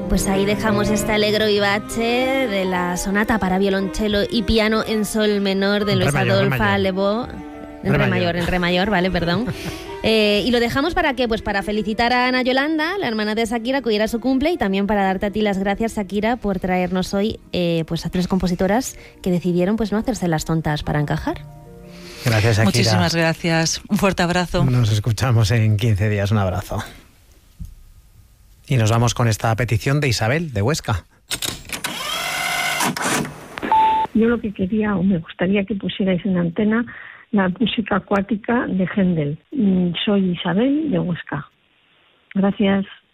Pues ahí dejamos este Allegro vivace de la sonata para violonchelo y piano en sol menor de Luis Adolphe Allevaux. En re mayor, vale, perdón. Y lo dejamos para qué, pues para felicitar a Ana Yolanda, la hermana de Shakira, que hoy era su cumple, y también para darte a ti las gracias, Shakira, por traernos hoy pues a 3 compositoras que decidieron pues no hacerse las tontas para encajar. Gracias, Shakira. Muchísimas gracias. Un fuerte abrazo. Nos escuchamos en 15 días. Un abrazo. Y nos vamos con esta petición de Isabel, de Huesca. Yo lo que quería, o me gustaría que pusierais en antena, la música acuática de Händel. Soy Isabel, de Huesca. Gracias.